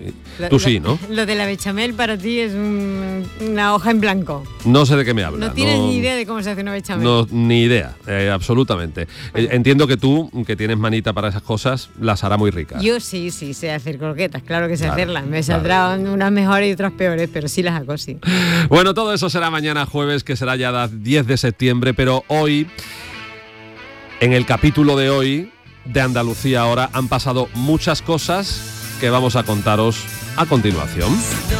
Tú sí, ¿no? Lo de la bechamel para ti es una hoja en blanco. No sé de qué me hablas. No tienes ni idea de cómo se hace una bechamel. No, ni idea, absolutamente. Bueno. Entiendo que tú, que tienes manita para esas cosas, las hará muy ricas. Yo sí sé hacer croquetas, claro que sé hacerlas. Me saldrán unas mejores y otras peores, pero sí las hago, sí. Bueno, todo eso será mañana jueves, que será ya 10 de septiembre, pero hoy, en el capítulo de hoy de Andalucía Ahora, han pasado muchas cosas que vamos a contaros a continuación.